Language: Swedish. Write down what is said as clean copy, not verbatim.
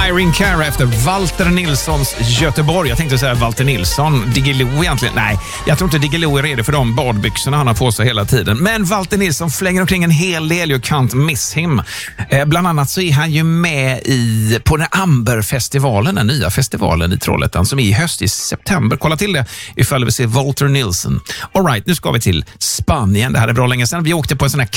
Irene Cara efter Walter Nilssons Göteborg. Jag tänkte säga Walter Nilsson, Diggiloo egentligen. Nej, jag tror inte Diggiloo är redo för de badbyxorna han har på sig hela tiden. Men Walter Nilsson flänger omkring en hel del, you can't miss him. Bland annat så är han ju med på den Amberfestivalen, den nya festivalen i Trollhättan som är i höst i september. Kolla till det ifall vi ser Walter Nilsson. All right, nu ska vi till Spanien. Det här är bra länge sedan. Vi åkte på en sån här